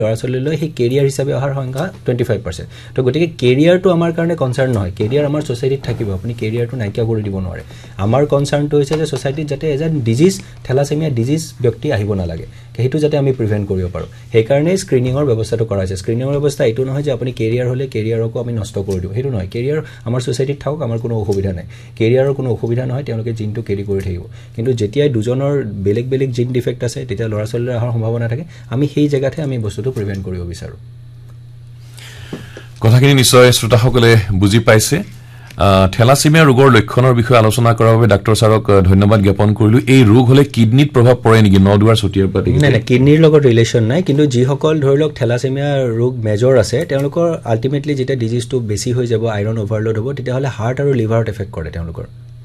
ল'ৰা ছোৱালীলৈ সেই কেৰিয়াৰ হিচাপে অহাৰ সংখ্যা 25%. তো গতিকে কেৰিয়াৰটো আমাৰ কাৰণে কনচাৰ্ণ নহয়. কেৰিয়াৰ আমাৰ ছ'চাইটিত থাকিব, আপুনি কেৰিয়াৰটো নাইকিয়া কৰি দিব নোৱাৰে. আমাৰ কনচাৰ্ণটো হৈছে যে ছ'চাইটিত যাতে এজন ডিজিজ থেলাছেমিয়া ডিজিজ ব্যক্তি আহিব নালাগে, সেইটো যাতে আমি প্ৰিভেণ্ট কৰিব পাৰোঁ. সেইকাৰণেই স্ক্ৰিনিঙৰ ব্যৱস্থাটো কৰা হৈছে. স্ক্ৰিনিঙৰ ব্যৱস্থা এইটো নহয় যে আপুনি কেৰিয়াৰ হ'লে কেৰিয়াৰকো আমি নষ্ট কৰি দিওঁ, সেইটো নহয়. কেৰিয়াৰ আমাৰ ছ'চাইটিত থাকক, আমাৰ কোনো অসুবিধা নাই. কেৰিয়াৰৰ কোনো অসুবিধা নহয়, তেওঁলোকে জিনটো কেৰি কৰি থাকিব. কিন্তু যেতিয়াই দুজনৰ বেলেগ বেলেগ জিন ডিফেক্ট আছে, তেতিয়া ল'ৰা ছোৱালীৰ অহাৰ সম্ভাৱনা থাকে. আমি সেই জেগাতহে আমি বস্তুটো প্ৰিভেণ্ট কৰিব বিচাৰোঁ. কথাখিনি নিশ্চয় শ্ৰোতাসকলে বুজি পাইছে. থেলাছেমিয়া ৰোগৰ লক্ষণৰ বিষয়ে আলোচনা কৰাৰ বাবে ডাক্তৰ ছাৰক ধন্যবাদ জ্ঞাপন কৰিলো. এই ৰোগ হলে কিডনিত প্ৰভাৱ পৰে নেকি? নদুৱাৰ চতিয়াৰ পৰা নাই, কিডনিৰ লগত ৰিলেশ্যন নাই. কিন্তু যিসকল ধৰি লওক থেলাছেমিয়া ৰোগ মেজৰ আছে, তেওঁলোকৰ আল্টিমেটলি যেতিয়া ডিজিজটো বেছি হৈ যাব, আইৰণ অভাৰলোড হ'ব, তেতিয়াহ'লে হাৰ্ট আৰু লিভাৰত এফেক্ট কৰে তেওঁলোকৰ.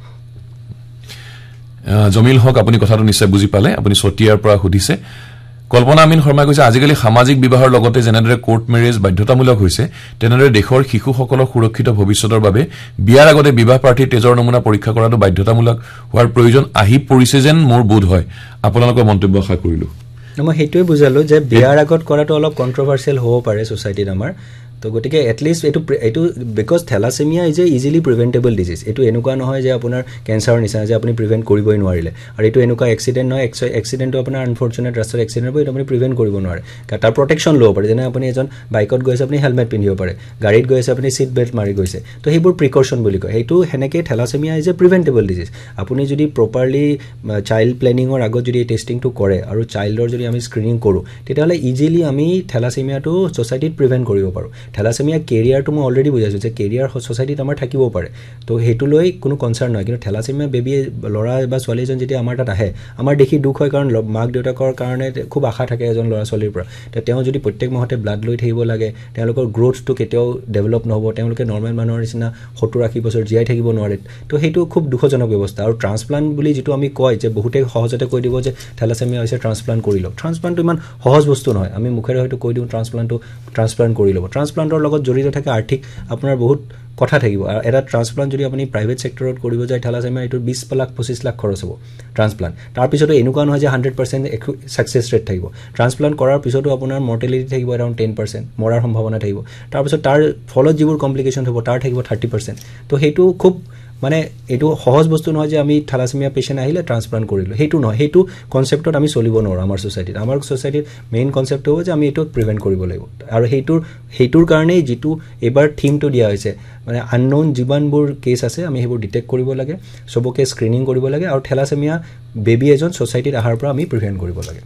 জমিল হক, আপুনি কথাটো নিশ্চয় বুজি পালে. আপুনি চতিয়াৰ পৰা সুধিছে. কল্পনা আমিন শৰ্মাই কৈছে, আজিকালি সামাজিক বিবাহৰ লগতে যেনেদৰে কোৰ্ট মেৰেজ বাধ্যতামূলক হৈছে, তেনেদৰে দেশৰ শিশুসকলৰ সুৰক্ষিত ভৱিষ্যতৰ বাবে বিয়াৰ আগতে বিবাহ প্ৰাৰ্থীৰ তেজৰ নমুনা পৰীক্ষা কৰাটো বাধ্যতামূলক হোৱাৰ প্ৰয়োজন আহি পৰিছে যেন মোৰ বোধ হয়. আপোনালোকৰ মন্তব্য আশা কৰিলো. মই সেইটোৱে বুজালো যে বিয়াৰ আগত কৰাটো অলপ কণ্ট্ৰভাৰ্চিয়েল হ'ব পাৰে ছ'চাইটিত আমাৰ. তো গতিকে এটলিষ্ট এইটো because thalassaemia is a easily প্ৰিভেণ্টেবল disease. এইটো এনেকুৱা নহয় যে আপোনাৰ কেঞ্চাৰৰ নিচিনা যে আপুনি প্ৰিভেণ্ট কৰিবই নোৱাৰিলে. আৰু এইটো এনেকুৱা এক্সিডেণ্ট নহয়, এক্সিডেণ্টটো আপোনাৰ আনফৰ্চুনেট ৰাস্তাৰ এক্সিডেণ্ট হ'ব, এইটো আপুনি প্ৰিভেণ্ট কৰিব নোৱাৰে. তাৰ প্ৰটেকশ্যন ল'ব পাৰে. যেনে আপুনি এজন বাইকত গৈ আছে, আপুনি হেলমেট পিন্ধিব পাৰে, গাড়ীত গৈ আছে আপুনি ছিট বেল্ট মাৰি গৈছে. তো সেইবোৰ প্ৰিকশ্যন বুলি কয়. সেইটো সেনেকৈ থেলাছেমিয়া ইজ এ প্ৰিভেণ্টেবল ডিজিজ. আপুনি যদি প্ৰপাৰলি চাইল্ড প্লেনিঙৰ আগত যদি এই টেষ্টিংটো কৰে আৰু চাইল্ডৰ যদি আমি স্ক্ৰিনিং কৰোঁ, তেতিয়াহ'লে ইজিলি আমি থেলাছেমিয়াটো ছ'চাইটিত প্ৰিভেণ্ট কৰিব পাৰোঁ. থেলাছেমিয়া কেৰিয়াৰটো মই অলৰেডি বুজাইছোঁ যে কেৰিয়াৰ ছ'চাইটিত আমাৰ থাকিব পাৰে, তো সেইটো লৈ কোনো কনচাৰ্ণ নহয়. কিন্তু থেলাছেমিয়া বেবী ল'ৰা বা ছোৱালী এজন যেতিয়া আমাৰ তাত আহে, আমাৰ দেখি দুখ হয়, কাৰণ মাক দেউতাকৰ কাৰণে খুব আশা থাকে এজন ল'ৰা ছোৱালীৰ পৰা. তো তেওঁ যদি প্ৰত্যেক মাহতে ব্লাড লৈ থাকিব লাগে, তেওঁলোকৰ গ্ৰ'থটো কেতিয়াও ডেভেলপ নহ'ব, তেওঁলোকে নৰ্মেল মানুহৰ নিচিনা 70-80 বছৰ জীয়াই থাকিব নোৱাৰে. তো সেইটো খুব দুখজনক ব্যৱস্থা. আৰু ট্ৰান্সপ্লাণ্ট বুলি যিটো আমি কয় যে বহুতে সহজতে কৈ দিব যে থেলাছেমিয়া হৈছে ট্ৰান্সপ্লাণ্ট কৰি লওক. ট্ৰান্সপ্লাণ্টটো ইমান সহজ বস্তু নহয়. আমি মুখেৰে হয়তো কৈ দিওঁ ট্ৰান্সপ্লাণ্ট কৰি ল'ব. ট্ৰান্সপ্লাণ্টৰ লগত জড়িত থাকে আৰ্থিক আপোনাৰ বহুত কথা থাকিব. আৰু এটা ট্ৰান্সপ্লাণ্ট যদি আপুনি প্ৰাইভেট ছেক্টৰত কৰিব যায়, থেলাছেমিয়া এইটো 20-25 লাখ খৰচ হ'ব ট্ৰান্সপ্লাণ্ট. তাৰপিছতো এনেকুৱা নহয় যে 100% ছাকচেছ ৰেট থাকিব. ট্ৰান্সপ্লাণ্ট কৰাৰ পিছতো আপোনাৰ মৰ্টেলিটি থাকিব এৰাউণ্ড 10%, মৰাৰ সম্ভাৱনা থাকিব. তাৰপিছত তাৰ ফলত যিবোৰ কমপ্লিকেশ্যন হ'ব তাৰ থাকিব 30%. তো সেইটো খুব মানে এইটো সহজ বস্তু নহয় যে আমি থেলাছেমিয়া পেচেণ্ট আহিলে ট্ৰান্সপ্লাণ্ট কৰিলোঁ, সেইটো নহয়. সেইটো কনচেপ্টত আমি চলিব নোৱাৰোঁ আমাৰ ছ'চাইটিত. আমাৰ ছ'চাইটিৰ মেইন কনচেপ্ট হ'ব যে আমি এইটো প্ৰিভেণ্ট কৰিব লাগিব. আৰু সেইটোৰ কাৰণেই যিটো এইবাৰ থিমটো দিয়া হৈছে, মানে আনন'ন যিমানবোৰ কেছ আছে আমি সেইবোৰ ডিটেক্ট কৰিব লাগে, চবকে স্ক্ৰিনিং কৰিব লাগে, আৰু থেলাছেমিয়া বেবী এজন ছ'চাইটিত অহাৰ পৰা আমি প্ৰিভেণ্ট কৰিব লাগে.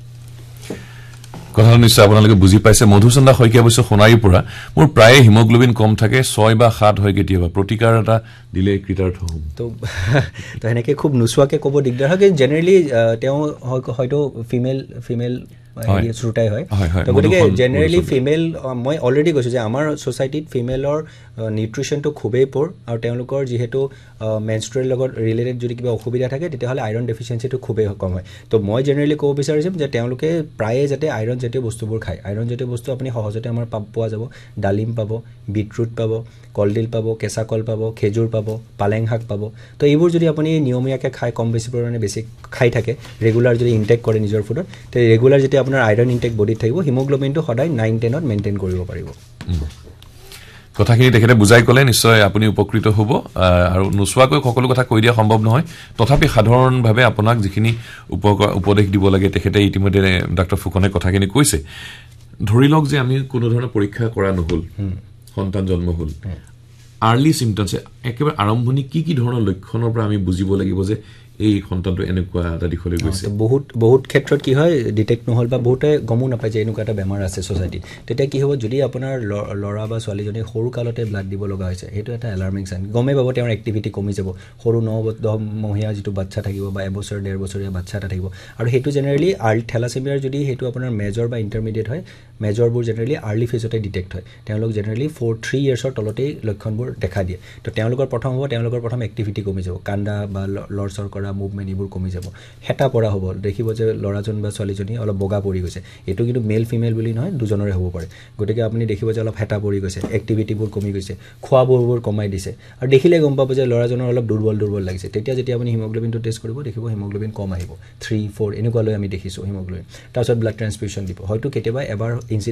কথাটো নিশ্চয় আপোনালোকে বুজি পাইছে. মধুচন্দা শইকীয়া অৱশ্যে সোণাৰীৰ পৰা, মোৰ প্ৰায়ে হিমোগ্লোবিন কম থাকে, 6 বা 7 হয় কেতিয়াবা, প্ৰতিকাৰ এটা দিলে কৃতাৰ্থ হ'ম. তো সেনেকৈ খুব নোচোৱাকৈ ক'ব দিগদাৰ হয়. কিন্তু জেনেৰেলি তেওঁ হয়তো ফিমেল শ্ৰোতাই হয়. তো গতিকে জেনেৰেলি ফিমেল, মই অলৰেডি কৈছোঁ যে আমাৰ ছ'চাইটিত ফিমেলৰ নিউট্ৰিশ্যনটো খুবেই প'ৰ, আৰু তেওঁলোকৰ যিহেতু মেনষ্ট্ৰুৱেল লগত ৰিলেটেড যদি কিবা অসুবিধা থাকে, তেতিয়াহ'লে আইৰণ ডেফিচিয়েঞ্চিটো খুবেই কম হয়. তো মই জেনেৰেলি ক'ব বিচাৰিছোঁ যে তেওঁলোকে প্ৰায়ে যাতে আইৰণ জাতীয় বস্তুবোৰ খায়. আইৰণ জাতীয় বস্তু আপুনি সহজতে আমাৰ পোৱা যাব. ডালিম পাব, বিটৰুট পাব, কলডিল পাব, কেঁচা কল পাব, খেজুৰ পাব, পালেং শাক পাব. তো এইবোৰ যদি আপুনি নিয়মীয়াকৈ খাই, কম বেছি পৰিমাণে বেছি খাই থাকে, ৰেগুলাৰ যদি ইনটেক কৰে নিজৰ ফুডত, তো ৰেগুলাৰ যেতিয়া আপোনাৰ আইৰণ ইনটেক বডিত থাকিব, হিমোগ্লোবিনটো সদায় 9-10ত মেইনটেইন কৰিব পাৰিব. কথাখিনি তেখেতে বুজাই ক'লে, নিশ্চয় আপুনি উপকৃত হ'ব. আৰু নোচোৱাকৈ সকলো কথা কৈ দিয়া সম্ভৱ নহয়, তথাপি সাধাৰণভাৱে আপোনাক যিখিনি উপদেশ দিব লাগে তেখেতে ইতিমধ্যে ডাক্তৰ ফুকনে কথাখিনি কৈছে. ধৰি লওক যে আমি কোনো ধৰণৰ পৰীক্ষা কৰা নহ'ল, সন্তান জন্ম হ'ল, আৰ্লি চিমটমছ, একেবাৰে আৰম্ভণি কি ধৰণৰ লক্ষণৰ পৰা আমি বুজিব লাগিব যে এই সন্তানটো এনেকুৱা এটা দিশলৈ গৈছে? বহুত ক্ষেত্ৰত কি হয়, ডিটেক্ট নহ'ল বা বহুতে গমো নাপায় যে এনেকুৱা এটা বেমাৰ আছে ছ'চাইটিত. তেতিয়া কি হ'ব, যদি আপোনাৰ ল'ৰা বা ছোৱালীজনী সৰু কালতে ব্লাড দিব লগা হৈছে, সেইটো এটা এলাৰ্মিং চাইন. গমেই পাব তেওঁৰ এক্টিভিটি কমি যাব. সৰু 9-10 মহীয়া যিটো বাচ্ছা থাকিব বা 1-1.5 বছৰীয়া বাচ্ছা এটা থাকিব, আৰু সেইটো জেনেৰেলি থেলাছেমিয়াৰ যদি সেইটো আপোনাৰ মেজৰ বা ইণ্টাৰমিডিয়েট হয়, মেজৰবোৰ জেনেৰেলি আৰ্লি ফেজতে ডিটেক্ট হয়. তেওঁলোক জেনেৰেলি 3 ইয়াৰ্ছৰ তলতেই লক্ষণবোৰ দেখা দিয়ে. তো তেওঁলোকৰ প্ৰথম এক্টিভিটি কমি যাব, কান্দা বা লৰচৰ কৰা, মুভমেণ্ট এইবোৰ কমি যাব, হেতা পৰা হ'ব, দেখিব যে ল'ৰাজন বা ছোৱালীজনী অলপ বগা পৰি গৈছে. এইটো কিন্তু মেল ফিমেল বুলি নহয়, দুজনৰে হ'ব পাৰে. গতিকে আপুনি দেখিব যে অলপ হেতা পৰি গৈছে, এক্টিভিটিবোৰ কমি গৈছে, খোৱা বোৱাবোৰ কমাই দিছে, আৰু দেখিলে গম পাব যে ল'ৰাজনৰ অলপ দুৰ্বল লাগিছে. তেতিয়া যেতিয়া আপুনি হিমোগ্লোবিনটো টেষ্ট কৰিব, দেখিব হিমোগ্লোবিন কম আহিব, 3-4 এনেকুৱালৈ আমি দেখিছোঁ হিমোগ্লোবিন. তাৰপিছত ব্লাড ট্ৰান্সফিউশ্যন দিব, হয়তো কেতিয়াবা এবাৰ